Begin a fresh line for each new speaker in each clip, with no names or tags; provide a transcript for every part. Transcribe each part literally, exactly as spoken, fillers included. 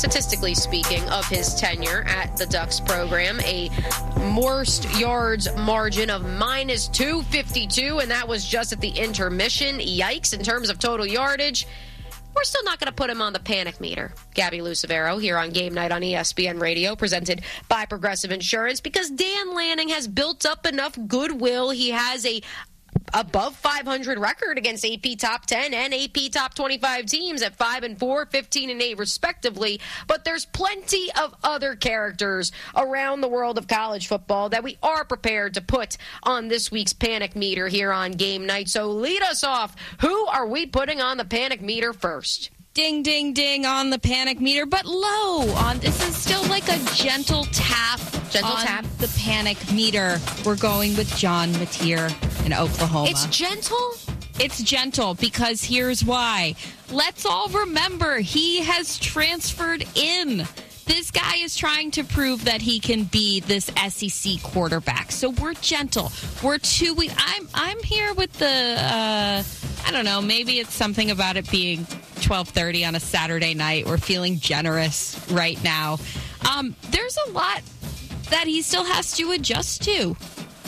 statistically speaking, of his tenure at the Ducks program. A worst yards margin of minus two fifty-two, and that was just at the intermission. Yikes, in terms of total yardage. We're still not going to put him on the panic meter. Gabby Lucevero here on Game Night on E S P N Radio, presented by Progressive Insurance, because Dan Lanning has built up enough goodwill. He has a above five hundred record against A P top ten and A P top twenty-five teams at five and four, fifteen and eight respectively. But there's plenty of other characters around the world of college football that we are prepared to put on this week's panic meter here on Game Night. So lead us off. Who are we putting on the panic meter first?
Ding, ding, ding on the panic meter, but low on. This is still like a gentle tap.
Gentle
on
tap.
The panic meter. We're going with John Mateer in Oklahoma.
It's gentle?
It's gentle because here's why. Let's all remember he has transferred in. This guy is trying to prove that he can be this S E C quarterback. So we're gentle. We're two weeks. I'm I'm here with the. Uh, I don't know. Maybe it's something about it being twelve thirty on a Saturday night. We're feeling generous right now. Um, there's a lot that he still has to adjust to.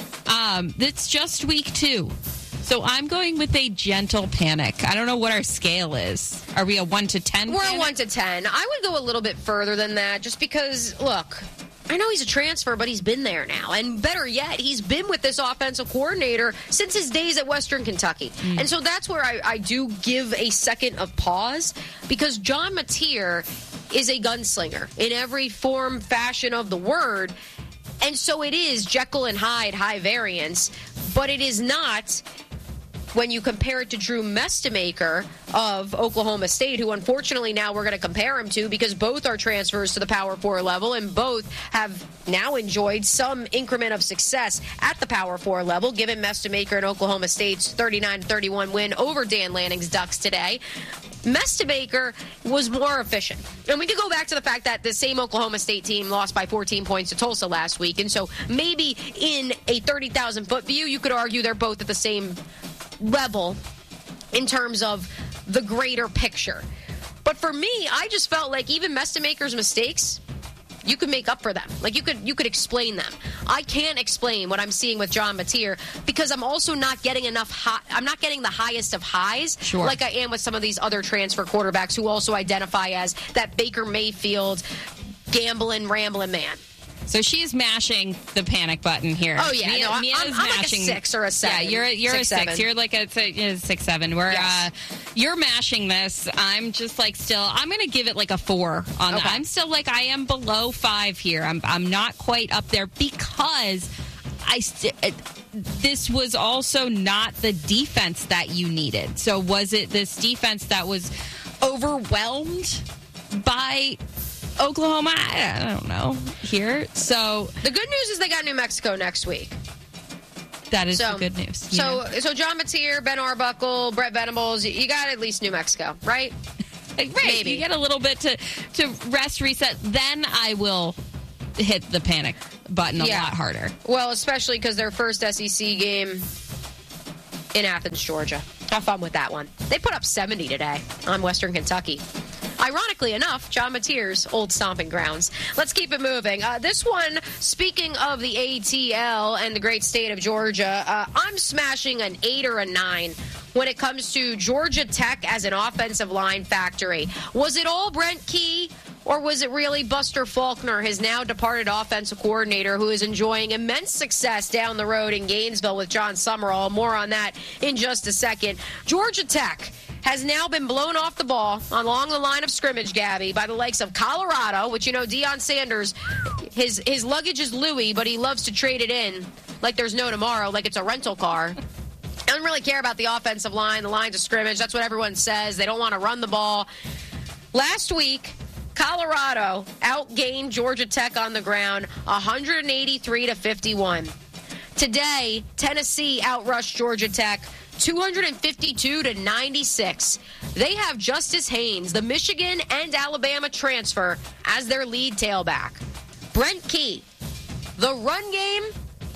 Um, it's just week two. So I'm going with a gentle panic. I don't know what our scale is. Are we a one to ten?
We're
panic?
a one to ten. I would go a little bit further than that just because, look, I know he's a transfer, but he's been there now. And better yet, he's been with this offensive coordinator since his days at Western Kentucky. Mm. And so that's where I, I do give a second of pause, because John Mateer is a gunslinger in every form, fashion of the word. And so it is Jekyll and Hyde, high variance, but it is not when you compare it to Drew Mestemaker of Oklahoma State, who unfortunately now we're going to compare him to because both are transfers to the Power Four level and both have now enjoyed some increment of success at the Power Four level, given Mestemaker and Oklahoma State's thirty-nine thirty-one win over Dan Lanning's Ducks today. Mestemaker was more efficient. And we could go back to the fact that the same Oklahoma State team lost by fourteen points to Tulsa last week. And so maybe in a thirty thousand foot view, you could argue they're both at the same level in terms of the greater picture. But for me, I just felt like even Mestemaker's mistakes, you could make up for them. Like you could you could explain them. I can't explain what I'm seeing with John Mateer because I'm also not getting enough high, I'm not getting the highest of highs
sure.
like I am with some of these other transfer quarterbacks who also identify as that Baker Mayfield gambling, rambling man.
So she's mashing the panic button here.
Oh, yeah.
Mia,
no, I'm,
Mia's
I'm, I'm
mashing.
like a six or a seven.
Yeah, you're, you're
six,
a six.
seven.
You're like a, a six, seven. Where
yes.
uh, you're mashing this. I'm just like still, I'm going to give it like a four on
okay.
that. I'm still like, I am below five here. I'm, I'm not quite up there because I st- this was also not the defense that you needed. So was it this defense that was overwhelmed by Oklahoma? I don't know here. So
the good news is they got New Mexico next week.
That is
so,
the good news.
So,
yeah.
so John Mateer, Ben Arbuckle, Brett Venables, you got at least New Mexico, right?
Right.
Maybe.
You get a little bit to, to rest, reset. Then I will hit the panic button a
yeah.
lot harder.
Well, especially because their first S E C game in Athens, Georgia. Have fun with that one. They put up seventy today on Western Kentucky. Ironically enough, John Mateer's old stomping grounds. Let's keep it moving. Uh, this one, speaking of the A T L and the great state of Georgia, uh, I'm smashing an eight or a nine when it comes to Georgia Tech as an offensive line factory. Was it all Brent Key? Or was it really Buster Faulkner, his now departed offensive coordinator, who is enjoying immense success down the road in Gainesville with John Summerall? More on that in just a second. Georgia Tech has now been blown off the ball along the line of scrimmage, Gabby, by the likes of Colorado, which, you know, Deion Sanders, his, his luggage is Louis, but he loves to trade it in like there's no tomorrow, like it's a rental car. I don't really care about the offensive line, the lines of scrimmage. That's what everyone says. They don't want to run the ball. Last week, Colorado outgained Georgia Tech on the ground one eighty-three to fifty-one. Today, Tennessee outrushed Georgia Tech two fifty-two to ninety-six. They have Justice Haynes, the Michigan and Alabama transfer, as their lead tailback. Brent Key, the run game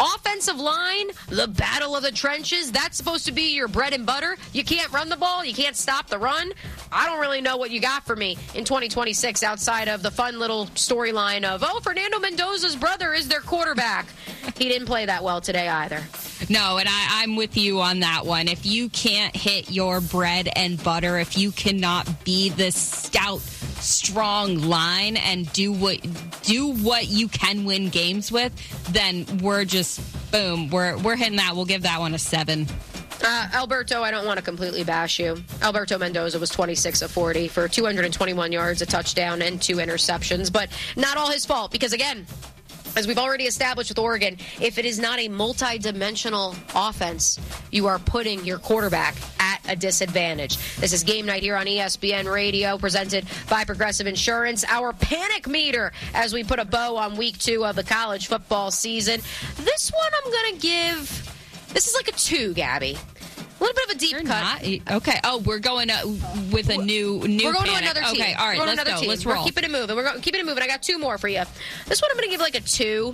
Offensive line, the battle of the trenches, that's supposed to be your bread and butter. You can't run the ball. You can't stop the run. I don't really know what you got for me in twenty twenty-six outside of the fun little storyline of, oh, Fernando Mendoza's brother is their quarterback. He didn't play that well today either.
No, and I, I'm with you on that one. If you can't hit your bread and butter, if you cannot be this stout, strong line and do what do what you can win games with, then we're just boom. We're we're hitting that. We'll give that one a seven.
Uh, Alberto, I don't want to completely bash you. Alberto Mendoza was twenty-six of forty for two hundred twenty-one yards, a touchdown, and two interceptions. But not all his fault because, again, as we've already established with Oregon, if it is not a multi-dimensional offense, you are putting your quarterback at a disadvantage. This is Game Night here on E S P N Radio, presented by Progressive Insurance. Our panic meter as we put a bow on week two of the college football season. This one I'm going to give, this is like a two, Gabby. A little bit of a deep
You're
cut.
Not, okay. Oh, we're going uh, with a new new.
We're going
panic.
to another team.
Okay. All right.
We're
Let's
another
go.
Team.
Let's
We're
roll.
keeping it moving. We're going, keeping it moving. I got two more for you. This one I'm going to give like a two.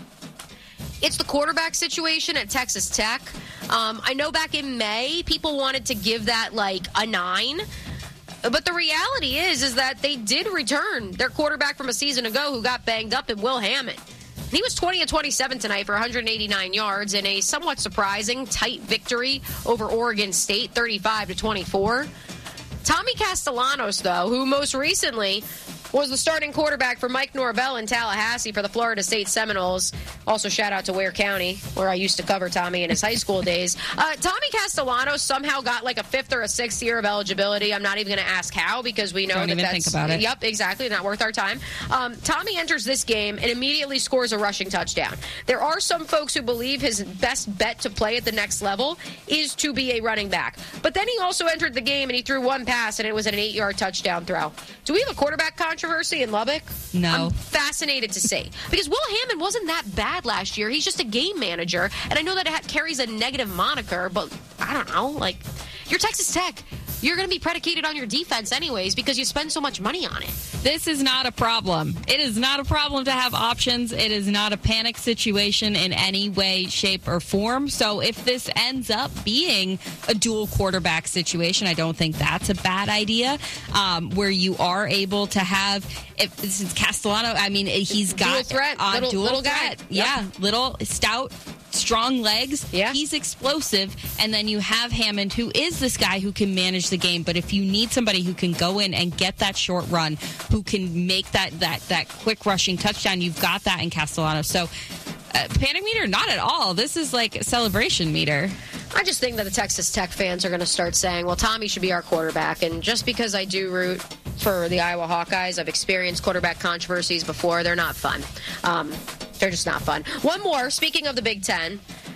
It's the quarterback situation at Texas Tech. Um, I know back in May, people wanted to give that like a nine. But the reality is, is that they did return their quarterback from a season ago who got banged up in Will Hammond. He was twenty of twenty-seven tonight for one hundred eighty-nine yards in a somewhat surprising, tight victory over Oregon State, thirty-five to twenty-four. Tommy Castellanos, though, who most recently was the starting quarterback for Mike Norvell in Tallahassee for the Florida State Seminoles. Also, shout out to Ware County, where I used to cover Tommy in his high school days. Uh, Tommy Castellanos somehow got like a fifth or a sixth year of eligibility. I'm not even going to ask how because we know
Don't
that
even
that's...
think about it.
Yep, exactly. Not worth our time. Um, Tommy enters this game and immediately scores a rushing touchdown. There are some folks who believe his best bet to play at the next level is to be a running back. But then he also entered the game and he threw one pass and it was an eight-yard touchdown throw. Do we have a quarterback controversy in Lubbock?
No.
I'm fascinated to see. Because Will Hammond wasn't that bad last year. He's just a game manager. And I know that it carries a negative moniker, but I don't know. Like, you're Texas Tech. You're going to be predicated on your defense anyways because you spend so much money on it.
This is not a problem. It is not a problem to have options. It is not a panic situation in any way, shape, or form. So if this ends up being a dual quarterback situation, I don't think that's a bad idea. Um, where you are able to have, if this is Castellano, I mean, he's got
dual threat,
uh,
little,
dual
little
threat.
guy.
Yeah,
Yep.
little, stout, strong legs.
Yeah.
He's explosive. And then you have Hammond, who is this guy who can manage the game. But if you need somebody who can go in and get that short run, who can make that that that quick rushing touchdown, you've got that in Castellano. So uh, panic meter, not at all. This is like a celebration meter.
I just think that the Texas Tech fans are going to start saying, well, Tommy should be our quarterback. And just because I do root for the Iowa Hawkeyes, I've experienced quarterback controversies before. They're not fun. Um, they're just not fun. One more, speaking of the Big Ten,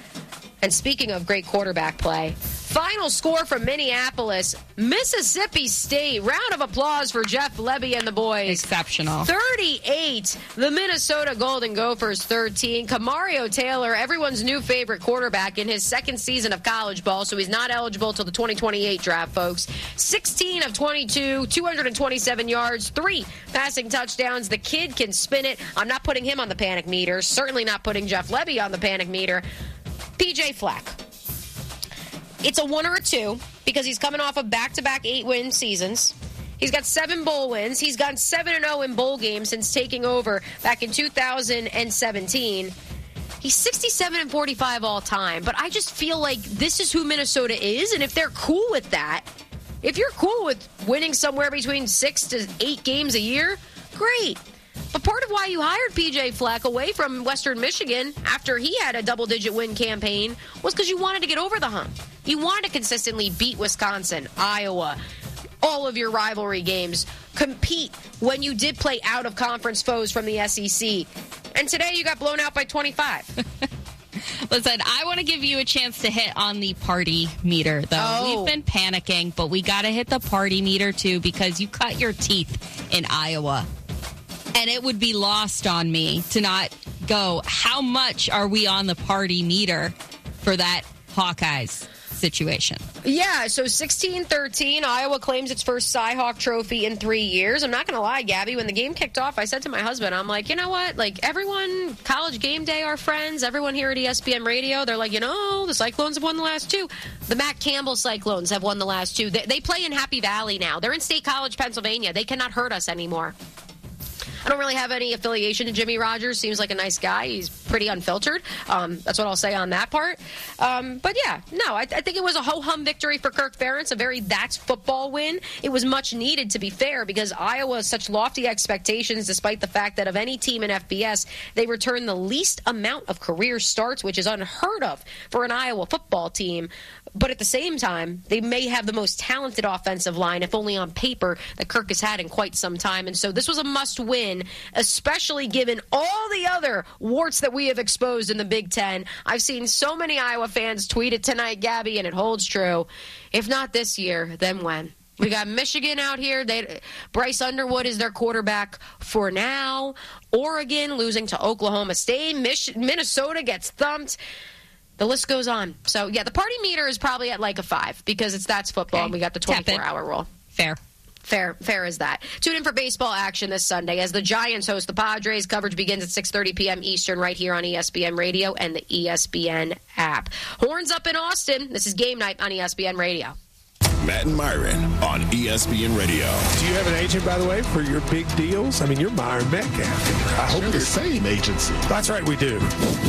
and speaking of great quarterback play, final score from Minneapolis, Mississippi State. Round of applause for Jeff Lebby and the boys.
Exceptional.
thirty-eight, the Minnesota Golden Gophers thirteen. Kamario Taylor, everyone's new favorite quarterback in his second season of college ball, so he's not eligible till the twenty twenty-eight draft, folks. sixteen of twenty-two, two hundred twenty-seven yards, three passing touchdowns. The kid can spin it. I'm not putting him on the panic meter. Certainly not putting Jeff Lebby on the panic meter. P J Fleck. It's a one or a two because he's coming off of back-to-back eight-win seasons. He's got seven bowl wins. He's gone seven and oh in bowl games since taking over back in two thousand seventeen. He's sixty-seven and forty-five all time, but I just feel like this is who Minnesota is, and if they're cool with that, if you're cool with winning somewhere between six to eight games a year, great. But part of why you hired P J Fleck away from Western Michigan after he had a double-digit win campaign was because you wanted to get over the hump. You wanted to consistently beat Wisconsin, Iowa, all of your rivalry games, compete when you did play out-of-conference foes from the S E C. And today you got blown out by twenty-five.
Listen, I want to give you a chance to hit on the party meter, though.
Oh.
We've been panicking, but we got to hit the party meter, too, because you cut your teeth in Iowa. And it would be lost on me to not go, how much are we on the party meter for that Hawkeyes situation.
Yeah, so sixteen thirteen, Iowa claims its first Cy-Hawk trophy in three years. I'm not going to lie, Gabby, when the game kicked off, I said to my husband, I'm like, you know what? Like, everyone, College Game Day, our friends, everyone here at E S P N Radio, they're like, you know, the Cyclones have won the last two. The Matt Campbell Cyclones have won the last two. They, they play in Happy Valley now. They're in State College, Pennsylvania. They cannot hurt us anymore. I don't really have any affiliation to Jimmy Rogers. Seems like a nice guy. He's pretty unfiltered. Um, that's what I'll say on that part. Um, but, yeah, no, I, I think it was a ho-hum victory for Kirk Ferentz, a very that's football win. It was much needed, to be fair, because Iowa has such lofty expectations, despite the fact that of any team in F B S, they return the least amount of career starts, which is unheard of for an Iowa football team. But at the same time, they may have the most talented offensive line, if only on paper, that Kirk has had in quite some time. And so this was a must-win, especially given all the other warts that we have exposed in the Big Ten. I've seen so many Iowa fans tweet it tonight, Gabby, and it holds true. If not this year, then when? We got Michigan out here. They, Bryce Underwood is their quarterback for now. Oregon losing to Oklahoma State. Mich- Minnesota gets thumped. The list goes on. So, yeah, the party meter is probably at like a five because it's that's football okay. and we got the twenty-four hour rule.
Fair.
Fair, fair as that. Tune in for baseball action this Sunday as the Giants host the Padres. Coverage begins at six thirty p.m. Eastern right here on E S P N Radio and the E S P N app. Horns up in Austin. This is Game Night on E S P N Radio.
Matt and Myron on E S P N Radio.
Do you have an agent, by the way, for your big deals? I mean, you're Myron Metcalf.
I hope the same agency.
That's right, we do.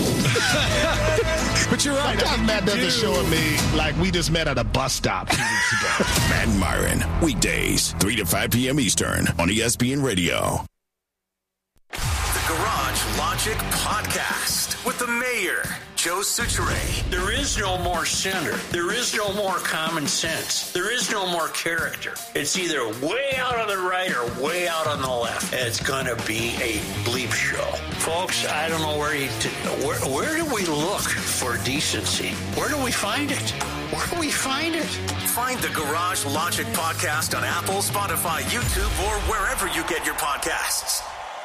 But you're right.
Sometimes Matt doesn't show at me like we just met at a bus stop two weeks ago.
Matt and Myron, weekdays, three to five p.m. Eastern on E S P N Radio.
The Garage Logic Podcast with the mayor, Joe Soucheray.
There is no more center. There is no more common sense. There is no more character. It's either way out on the right or way out on the left. And it's going to be a bleep show. Folks, I don't know where you t- where, where do we look for decency? Where do we find it? Where do we find it?
Find the Garage Logic Podcast on Apple, Spotify, YouTube, or wherever you get your podcasts.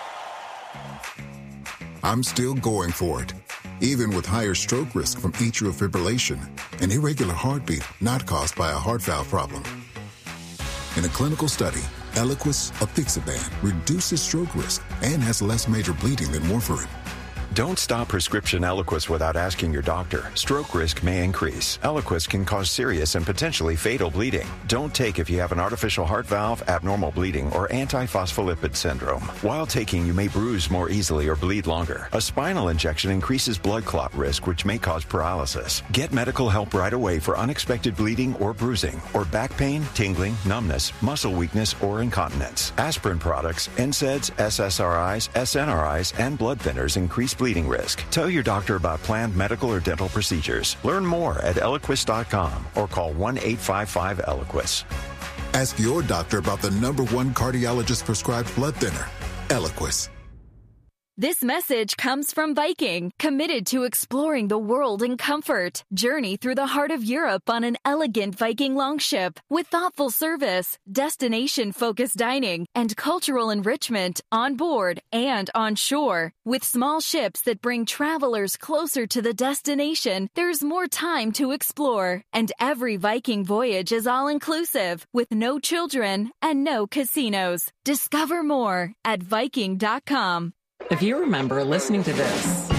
I'm still going for it, even with higher stroke risk from atrial fibrillation, an irregular heartbeat not caused by a heart valve problem. In a clinical study, Eliquis apixaban reduces stroke risk and has less major bleeding than warfarin.
Don't stop prescription Eliquis without asking your doctor. Stroke risk may increase. Eliquis can cause serious and potentially fatal bleeding. Don't take if you have an artificial heart valve, abnormal bleeding, or antiphospholipid syndrome. While taking, you may bruise more easily or bleed longer. A spinal injection increases blood clot risk, which may cause paralysis. Get medical help right away for unexpected bleeding or bruising, or back pain, tingling, numbness, muscle weakness, or incontinence. Aspirin products, N SAIDs, S S R Is, S N R Is, and blood thinners increase bleeding risk. Tell your doctor about planned medical or dental procedures. Learn more at Eliquis dot com or call one eight five five Eliquis.
Ask your doctor about the number one cardiologist prescribed blood thinner, Eliquis.
This message comes from Viking, committed to exploring the world in comfort. Journey through the heart of Europe on an elegant Viking longship with thoughtful service, destination-focused dining, and cultural enrichment on board and on shore. With small ships that bring travelers closer to the destination, there's more time to explore. And every Viking voyage is all-inclusive, with no children and no casinos. Discover more at Viking dot com.
If you remember listening to this,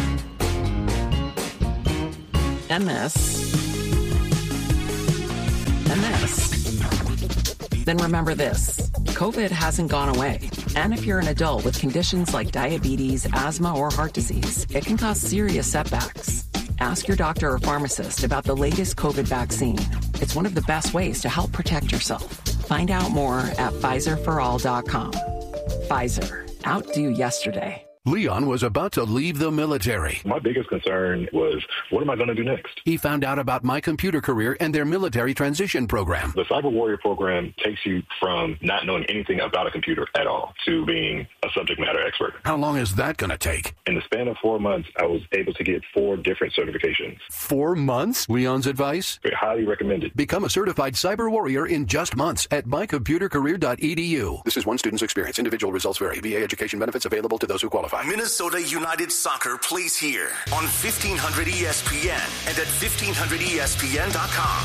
and this, and this, then remember this. COVID hasn't gone away. And if you're an adult with conditions like diabetes, asthma, or heart disease, it can cause serious setbacks. Ask your doctor or pharmacist about the latest COVID vaccine. It's one of the best ways to help protect yourself. Find out more at Pfizer for all dot com. Pfizer. Outdo yesterday.
Leon was about to leave the military.
My biggest concern was, what am I going to do next?
He found out about My Computer Career and their military transition program.
The Cyber Warrior program takes you from not knowing anything about a computer at all to being a subject matter expert.
How long is that going to take?
In the span of four months, I was able to get four different certifications.
Four months? Leon's advice?
Highly recommended.
Become a certified cyber warrior in just months at my computer career dot e d u. This is one student's experience. Individual results vary. V A education benefits available to those who qualify.
Minnesota United Soccer plays here on fifteen hundred E S P N and at fifteen hundred E S P N dot com.